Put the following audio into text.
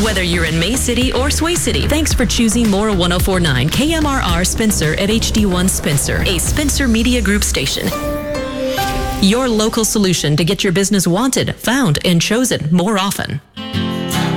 Whether you're in May City or Sway City, thanks for choosing Mora 1049 KMRR Spencer at HD1 Spencer, a Spencer Media Group station. Your local solution to get your business wanted, found, and chosen more often.